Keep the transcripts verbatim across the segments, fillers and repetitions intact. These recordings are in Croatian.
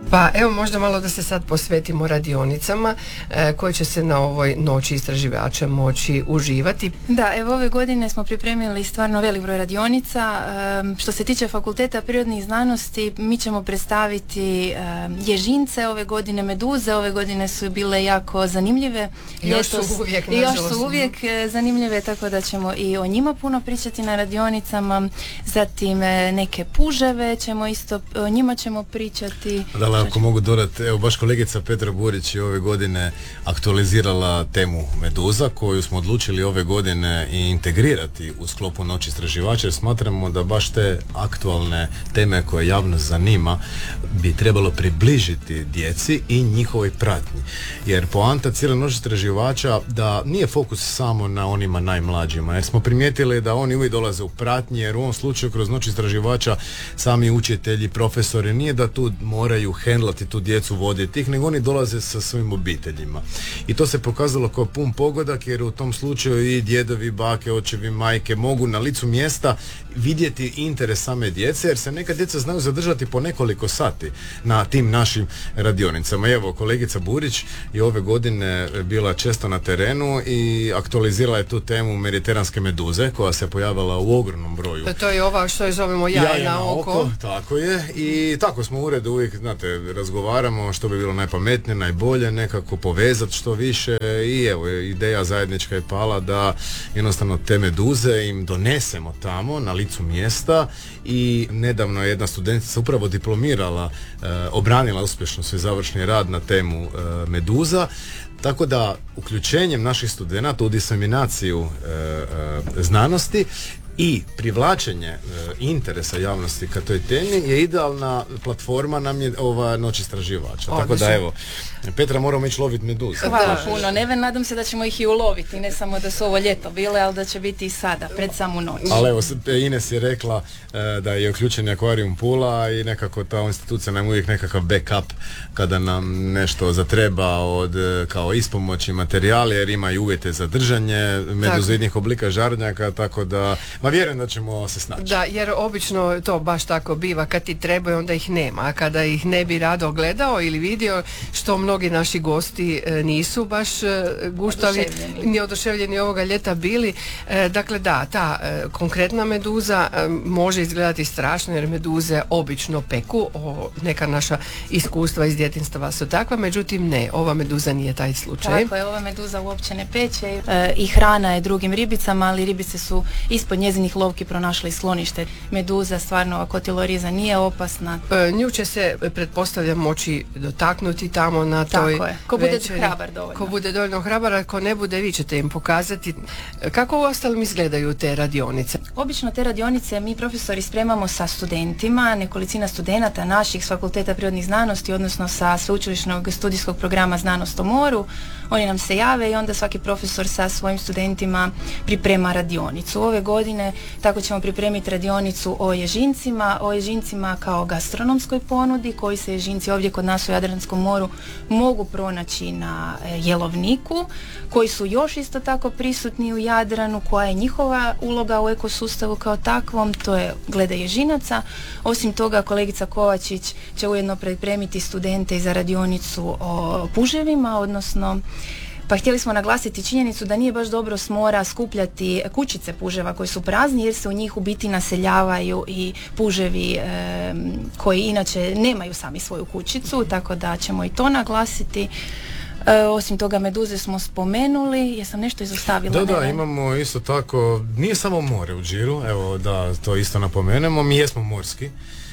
Pa evo možda malo da se sad posvetimo radionicama e, koje će se na ovoj noći istraživača moći uživati. Da, evo ove godine smo pripremili stvarno velik broj radionica. E, što se tiče Fakulteta prirodnih znanosti, mi ćemo predstaviti e, ježince ove godine, meduze, ove godine su bile jako zanimljive. Još su uvijek, još su uvijek e, zanimljive, tako da ćemo i o njima puno pričati na radionicama. Zatim e, neke puževe ćemo isto, o njima ćemo pričati. Da, ako mogu dodati, evo baš kolegica Petra Burić je ove godine aktualizirala temu meduza koju smo odlučili ove godine i integrirati u sklopu Noći istraživača, jer smatramo da baš te aktualne teme koje javnost zanima bi trebalo približiti djeci i njihovoj pratnji. Jer poanta cijele Noći istraživača da nije fokus samo na onima najmlađima, jer smo primijetili da oni uvijek dolaze u pratnji, jer u ovom slučaju kroz Noć istraživača sami učitelji, profesori, nije da tu moraju hendlati tu djecu, voditi ih, nego oni dolaze sa svojim obiteljima. I to se pokazalo kao pun pogodak, jer u tom slučaju i djedovi, bake, očevi, majke mogu na licu mjesta vidjeti interes same djece, jer se neka djeca znaju zadržati po nekoliko sati na tim našim radionicama. Evo, kolegica Burić je ove godine bila često na terenu i aktualizirala je tu temu mediteranske meduze, koja se pojavila u ogromnom broju. To, to je ova što je zovemo jaje na oko. oko. Tako je. I tako smo u uredu uvijek, znate, razgovaramo što bi bilo najpametnije, najbolje, nekako povezati što više i evo, ideja zajednička je pala da jednostavno te meduze im donesemo tamo na licu mjesta. I nedavno je jedna studentica upravo diplomirala, e, obranila uspješno svoj završni rad na temu e, meduza. Tako da uključenjem naših studenata u diseminaciju e, e, znanosti i privlačenje e, interesa javnosti ka toj temi je idealna platforma nam je ova Noć istraživača. Tako da evo, Petra, moramo ići loviti meduze. Hvala puno. Neven, nadam se da ćemo ih i uloviti, ne samo da su ovo ljeto bile, ali da će biti i sada, pred samu noć. Ali evo, Ines je rekla e, da je uključen akvarijum Pula i nekako ta institucija nam uvijek nekakav backup kada nam nešto zatreba od kao ispomoći materijali, jer ima i uvjete za držanje meduzoidnih oblika žarnjaka, tako da ma vjerujem da ćemo se snaći. Da, jer obično to baš tako biva, kad ti trebaju onda ih nema, a kada ih ne bi rado gledao ili vidio, što mnogi naši gosti e, nisu baš e, guštali ni oduševljeni ovoga ljeta bili. E, dakle da, ta e, konkretna meduza e, može izgledati strašno, jer meduze obično peku, o, neka naša iskustva iz djetinjstva su takva, međutim ne, ova meduza nije taj slučaj. Tako je, ova meduza uopće ne peče e, i hrana je drugim ribicama, ali ribice su ispod njezinih lovki pronašle sklonište. Meduza stvarno kotiloriza nije opasna. E, nju će se, pretpostavljam, moći dotaknuti tamo na toj Tako je. Ko bude večeri. hrabar dovoljno. Ko bude dovoljno hrabar, ako ne bude, vi ćete im pokazati. Kako u ostalim izgledaju te radionice? Obično te radionice mi profesori spremamo sa studentima, nekolicina studenata naših s Fakulteta prirodnih znanosti, odnosno sa sveučilišnog studijskog programa Znanost o moru. Oni nam se jave i onda svaki profesor sa svojim studentima priprema radionicu. Ove godine tako ćemo pripremiti radionicu o ježincima, o ježincima kao gastronomskoj ponudi, koji se ježinci ovdje kod nas u Jadranskom moru mogu pronaći na jelovniku, koji su još isto tako prisutni u Jadranu, koja je njihova uloga u ekosustavu kao takvom, to je glede ježinaca. Osim toga, kolegica Kovačić će ujedno pripremiti studente za radionicu o puževima, odnosno pa htjeli smo naglasiti činjenicu da nije baš dobro s mora skupljati kućice puževa koji su prazni, jer se u njih u biti naseljavaju i puževi e, koji inače nemaju sami svoju kućicu, tako da ćemo i to naglasiti. E, osim toga, meduze smo spomenuli, jesam nešto izostavila? Da, da, ne, imamo isto tako, nije samo more u Điru, evo da to isto napomenemo, mi jesmo morski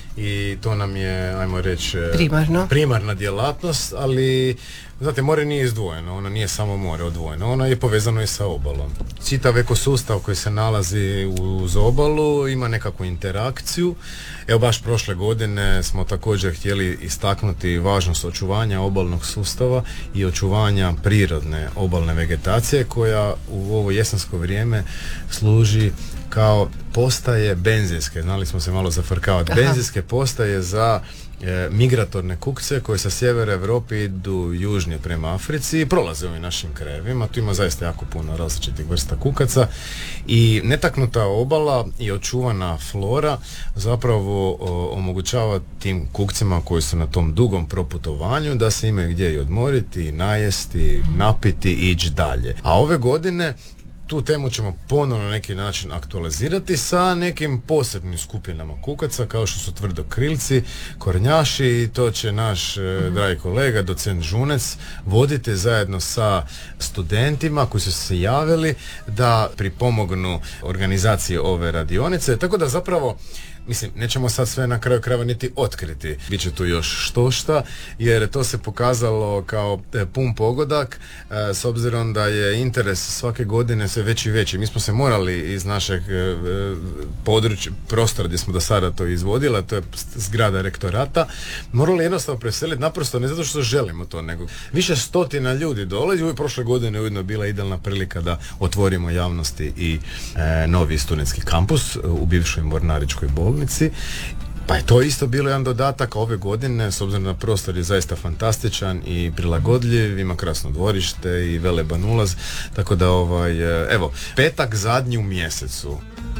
i to nam je, ajmo reći, primarno. primarna djelatnost, ali znate, more nije izdvojeno, ono nije samo more odvojeno, ono je povezano i sa obalom. Čitav ekosustav koji se nalazi uz obalu ima nekakvu interakciju. Evo baš prošle godine smo također htjeli istaknuti važnost očuvanja obalnog sustava i očuvanja prirodne obalne vegetacije, koja u ovo jesensko vrijeme služi kao postaje benzinske, znali smo se malo zafrkavati, benzinske postaje za e, migratorne kukce koji sa sjevera Europe idu južnije prema Africi i prolaze ovim našim krajevima. Tu ima zaista jako puno različitih vrsta kukaca i netaknuta obala i očuvana flora zapravo o, omogućava tim kukcima koji su na tom dugom proputovanju da se imaju gdje i odmoriti, najesti, napiti i ići dalje. A ove godine tu temu ćemo ponovno na neki način aktualizirati sa nekim posebnim skupinama kukaca kao što su tvrdokrilci, kornjaši i to će naš mm-hmm. dragi kolega, docent Žunec, voditi zajedno sa studentima koji su se javili da pripomognu organizaciji ove radionice. Tako da zapravo mislim, nećemo sad sve na kraju krajeva niti otkriti. Biće tu još štošta, jer to se pokazalo kao e, pun pogodak, e, s obzirom da je interes svake godine sve veći i veći. Mi smo se morali iz našeg e, područja, prostora gdje smo do sada to izvodili, a to je zgrada rektorata, morali jednostavno preseliti, naprosto ne zato što želimo to, nego više stotina ljudi dolazi. U prošle godine ujedno bila idealna prilika da otvorimo javnosti i e, novi studentski kampus u bivšoj Mornaričkoj bolnici. Pa je to isto bilo jedan dodatak ove godine, s obzirom na prostor je zaista fantastičan i prilagodljiv, ima krasno dvorište i veleban ulaz, tako da ovaj, evo, petak zadnji u mjesecu.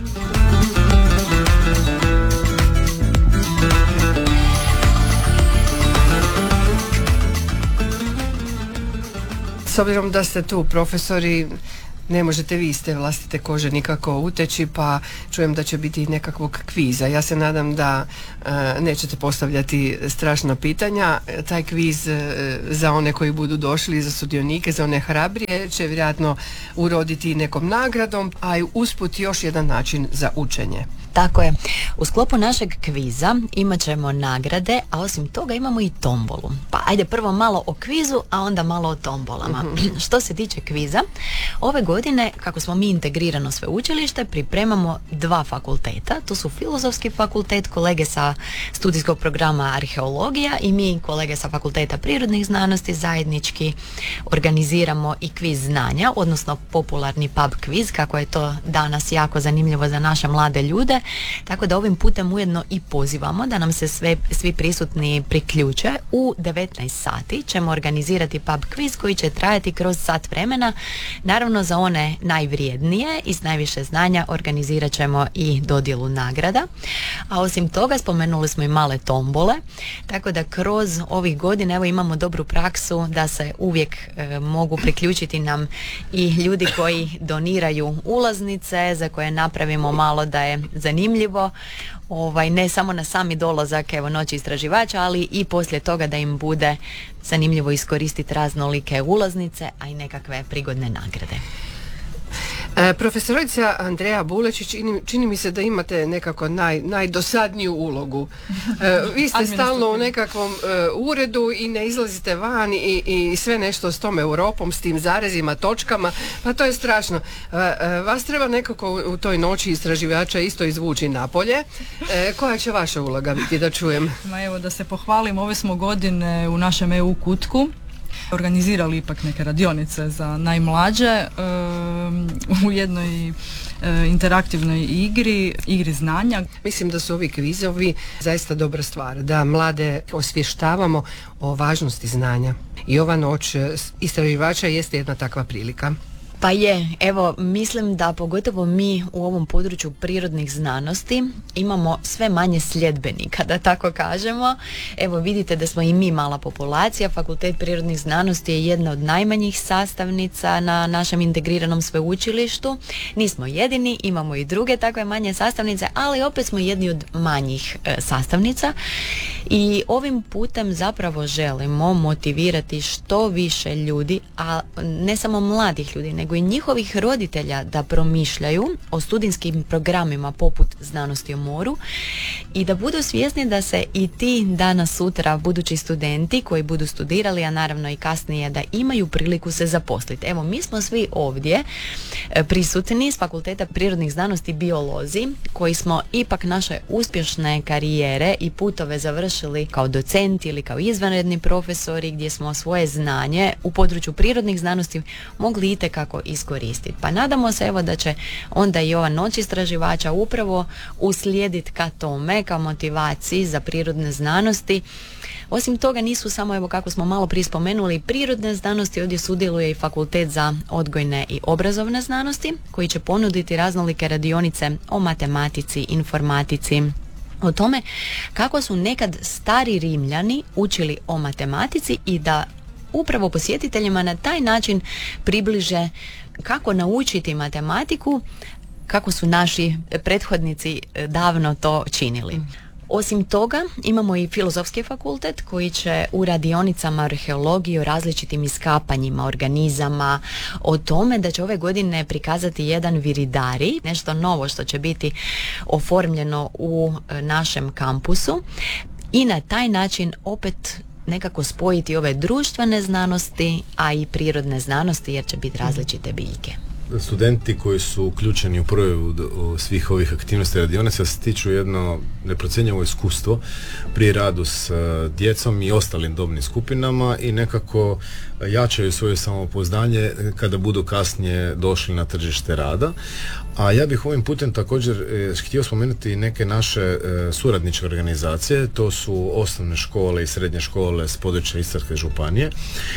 S obzirom da ste tu profesori, ne možete vi iz te vlastite kože nikako uteći, pa čujem da će biti nekakvog kviza. Ja se nadam da e, nećete postavljati strašna pitanja. Taj kviz e, za one koji budu došli, za sudionike, za one hrabrije, će vjerojatno uroditi nekom nagradom, a i usput još jedan način za učenje. Tako je. U sklopu našeg kviza imat ćemo nagrade, a osim toga imamo i tombolu. Pa ajde prvo malo o kvizu, a onda malo o tombolama. Mm-hmm. Što se tiče kviza, ove godine, kako smo mi integrirano sveučilište, pripremamo dva fakulteta. To su Filozofski fakultet, kolege sa studijskog programa Arheologija i mi, kolege sa Fakulteta prirodnih znanosti, zajednički organiziramo i kviz znanja, odnosno popularni pub kviz, kako je to danas jako zanimljivo za naše mlade ljude. Tako da ovim putem ujedno i pozivamo da nam se sve, svi prisutni priključe. U devetnaest sati ćemo organizirati pub quiz koji će trajati kroz sat vremena. Naravno, za one najvrijednije i s najviše znanja organizirat ćemo i dodjelu nagrada. A osim toga spomenuli smo i male tombole, tako da kroz ovih godina evo imamo dobru praksu da se uvijek e, mogu priključiti nam i ljudi koji doniraju ulaznice, za koje napravimo malo da je zanimljivo, ovaj, ne samo na sami dolazak evo noći istraživača, ali i poslije toga da im bude zanimljivo iskoristiti raznolike ulaznice, a i nekakve prigodne nagrade. E, profesorica Andreja Bulečić, čini, čini mi se da imate nekako naj, najdosadniju ulogu. E, vi ste stalno u nekakvom e, uredu i ne izlazite van i, i sve nešto s tom Europom, s tim zarezima, točkama, pa to je strašno. E, e, vas treba nekako u, u toj noći istraživača isto izvući napolje. E, koja će vaša uloga biti, da čujem? Ma evo, da se pohvalim, ove smo godine u našem E U kutku organizirali ipak neke radionice za najmlađe um, u jednoj uh, interaktivnoj igri, igri znanja. Mislim da su ovi kvizovi zaista dobra stvar, da mlade osvještavamo o važnosti znanja. I ova noć istraživača jeste jedna takva prilika. Pa je, evo, mislim da pogotovo mi u ovom području prirodnih znanosti imamo sve manje sljedbenika, da tako kažemo. Evo, vidite da smo i mi mala populacija. Fakultet prirodnih znanosti je jedna od najmanjih sastavnica na našem integriranom sveučilištu. Nismo jedini, imamo i druge takve manje sastavnice, ali opet smo jedni od manjih e, sastavnica. I ovim putem zapravo želimo motivirati što više ljudi, a ne samo mladih ljudi, nego i njihovih roditelja da promišljaju o studijskim programima poput Znanosti o moru i da budu svjesni da se i ti danas sutra budući studenti koji budu studirali, a naravno i kasnije, da imaju priliku se zaposliti. Evo, mi smo svi ovdje prisutni s Fakulteta prirodnih znanosti biolozi koji smo ipak naše uspješne karijere i putove završili kao docenti ili kao izvanredni profesori, gdje smo svoje znanje u području prirodnih znanosti mogli itekako svakako iskoristiti. Pa nadamo se evo da će onda i ova noć istraživača upravo uslijediti ka tome, ka motivaciji za prirodne znanosti. Osim toga nisu samo, evo kako smo malo prije spomenuli, prirodne znanosti, ovdje sudjeluje i Fakultet za odgojne i obrazovne znanosti koji će ponuditi raznolike radionice o matematici, informatici, o tome kako su nekad stari Rimljani učili o matematici i da upravo posjetiteljima na taj način približe kako naučiti matematiku, kako su naši prethodnici davno to činili. Osim toga, imamo i Filozofski fakultet koji će u radionicama arheologije o različitim iskapanjima organizama, o tome da će ove godine prikazati jedan viridari, nešto novo što će biti oformljeno u našem kampusu i na taj način opet nekako spojiti ove društvene znanosti, a i prirodne znanosti jer će biti različite biljke. Studenti koji su uključeni u provedbu svih ovih aktivnosti radionica stiču jedno neprocjenjivo iskustvo pri radu s djecom i ostalim dobnim skupinama i nekako jačaju svoje samopouzdanje kada budu kasnije došli na tržište rada. A ja bih ovim putem također eh, htio spomenuti neke naše eh, suradničke organizacije, to su osnovne škole i srednje škole s područja Istarske županije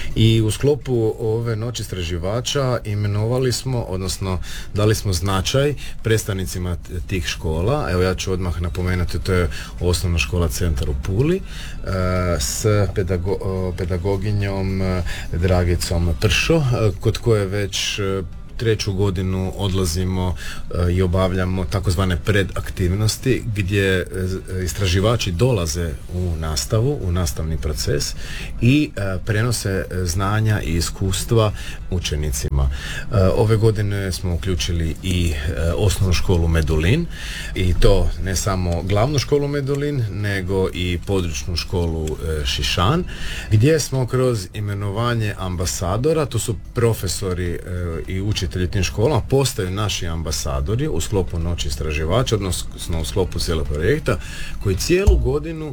i u sklopu ove noći istraživača imenovali smo, odnosno dali smo značaj predstavnicima tih škola. Evo ja ću odmah napomenuti, to je osnovna škola Centar u Puli eh, s pedago- pedagoginjom eh, Dragicom Pršo, eh, kod koje već eh, treću godinu odlazimo e, i obavljamo takozvane predaktivnosti gdje e, istraživači dolaze u nastavu, u nastavni proces i e, prenose znanja i iskustva učenicima. E, ove godine smo uključili i e, osnovnu školu Medulin i to ne samo glavnu školu Medulin nego i područnu školu e, Šišan, gdje smo kroz imenovanje ambasadora, to su profesori e, i učitelji tim školama, postaju naši ambasadori u sklopu noći istraživača, odnosno u sklopu cijelog projekta, koji cijelu godinu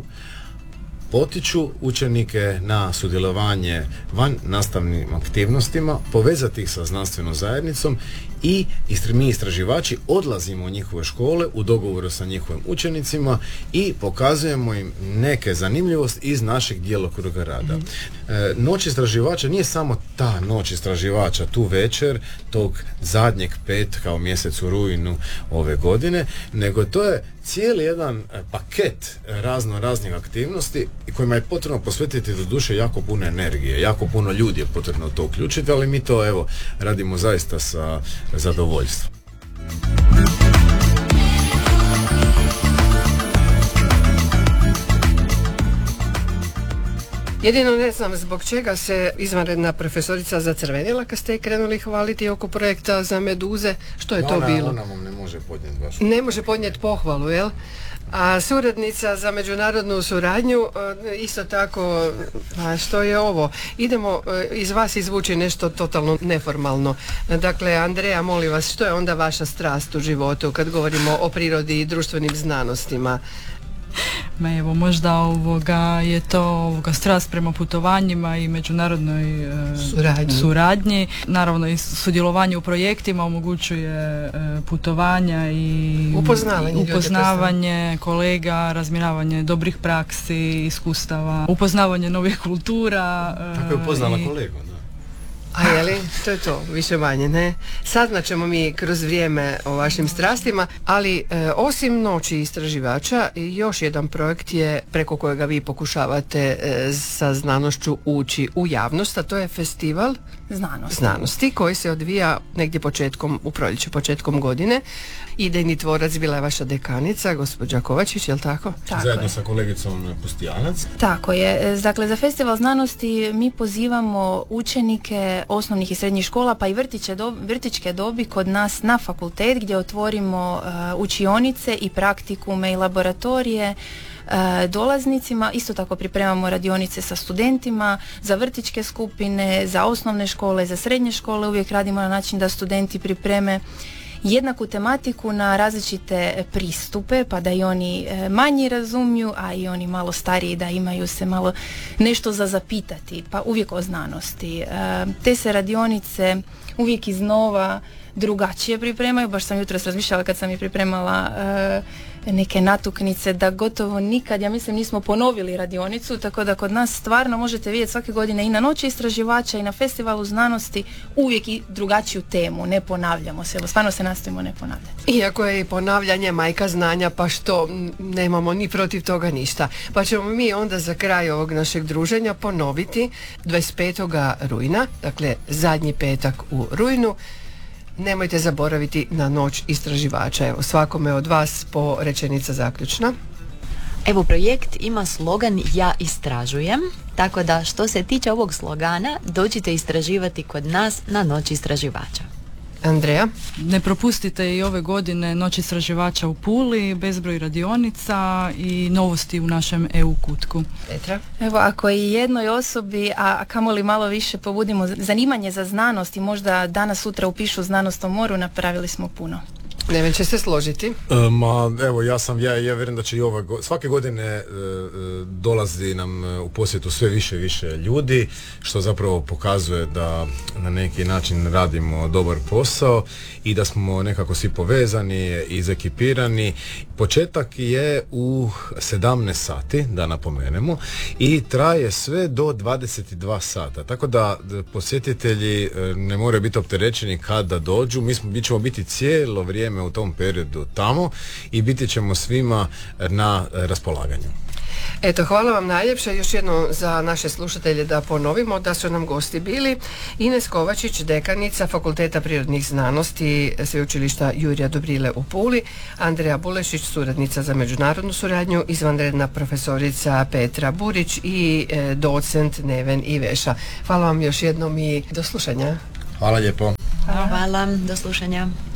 potiču učenike na sudjelovanje van nastavnim aktivnostima, povezati ih sa znanstvenom zajednicom i mi istraživači odlazimo u njihove škole u dogovoru sa njihovim učenicima i pokazujemo im neke zanimljivosti iz našeg djelokruga rada. Mm-hmm. E, noć istraživača nije samo ta noć istraživača tu večer tog zadnjeg petka u mjesecu rujnu ove godine, nego to je cijeli jedan paket razno raznih aktivnosti kojima je potrebno posvetiti do duše jako puno energije, jako puno ljudi je potrebno to uključiti, ali mi to evo radimo zaista sa zadovoljstvom. Jedino ne znam zbog čega se izvanredna profesorica zacrvenila kad ste krenuli hvaliti oko projekta za meduze. Što je no, to ona, bilo? Ona vam ne može podnijeti baš. Ne može podnijeti pohvalu, jel? A suradnica za međunarodnu suradnju isto tako, a što je ovo? Idemo iz vas izvući nešto totalno neformalno. Dakle, Andreja, molim vas, što je onda vaša strast u životu kad govorimo o prirodi i društvenim znanostima? Ma evo, možda ovoga je to ovoga strast prema putovanjima i međunarodnoj e, suradnji. suradnji. Naravno i sudjelovanje u projektima omogućuje e, putovanja i upoznavanje, upoznavanje kolega, razmjeravanje dobrih praksi, iskustava, upoznavanje novih kultura. E, Tako je upoznala i... kolegu, da. A je li? To je to, više manje, ne? Saznat ćemo mi kroz vrijeme o vašim strastima, ali e, osim noći istraživača, još jedan projekt je preko kojega vi pokušavate e, sa znanošću ući u javnost, a to je festival znanosti, znanosti koji se odvija negdje početkom, u proljeće, početkom godine. Idejni tvorac bila je vaša dekanica, gospođa Kovačić, je li tako? Tako Zajedno je. sa kolegicom Pustijanac. Tako je. Dakle, za festival znanosti mi pozivamo učenike osnovnih i srednjih škola, pa i vrtiće do, vrtićke dobi kod nas na fakultet gdje otvorimo uh, učionice i praktikume i laboratorije uh, dolaznicima. Isto tako pripremamo radionice sa studentima, za vrtićke skupine, za osnovne škole, za srednje škole. Uvijek radimo na način da studenti pripreme jednaku tematiku na različite pristupe, pa da i oni manji razumiju, a i oni malo stariji da imaju se malo nešto za zapitati, pa uvijek o znanosti. Te se radionice uvijek iznova drugačije pripremaju. Baš sam jutros razmišljala kad sam i pripremala uh, neke natuknice da gotovo nikad, ja mislim, nismo ponovili radionicu, tako da kod nas stvarno možete vidjeti svake godine i na Noći istraživača i na Festivalu znanosti uvijek i drugačiju temu, ne ponavljamo se, evo stvarno se nastojimo ne ponavljati. Iako je i ponavljanje majka znanja, pa što, nemamo ni protiv toga ništa. Pa ćemo mi onda za kraj ovog našeg druženja ponoviti dvadeset petog rujna, dakle zadnji petak u rujnu. Nemojte zaboraviti na Noć istraživača. Evo, svakome od vas po rečenica zaključna. Evo, projekt ima slogan Ja istražujem, tako da što se tiče ovog slogana, dođite istraživati kod nas na Noć istraživača. Andreja? Ne propustite i ove godine Noć istraživača u Puli, bezbroj radionica i novosti u našem E U kutku. Petra? Evo, ako i jednoj osobi, a kamoli malo više pobudimo zanimanje za znanost i možda danas sutra upišu Znanost o moru, napravili smo puno. Neven će se složiti. E, ma, evo, ja sam, ja, ja vjerujem da će i ove, go- svake godine e, e, dolazi nam u posjetu sve više i više ljudi, što zapravo pokazuje da na neki način radimo dobar posao i da smo nekako svi povezani i izekipirani. Početak je u sedamnaest sati, da napomenemo, i traje sve do dvadeset dva sata, tako da posjetitelji ne moraju biti opterećeni kada dođu. Mi smo, mi ćemo biti cijelo vrijeme u tom periodu tamo i biti ćemo svima na raspolaganju. Eto, hvala vam najljepše. Još jedno za naše slušatelje da ponovimo da su nam gosti bili Ines Kovačić, dekanica Fakulteta prirodnih znanosti Sveučilišta Jurija Dobrile u Puli, Andreja Bulešić, suradnica za međunarodnu suradnju, izvanredna profesorica Petra Burić i e, docent Neven Iveša. Hvala vam još jednom i do slušanja. Hvala lijepo. Hvala, do slušanja.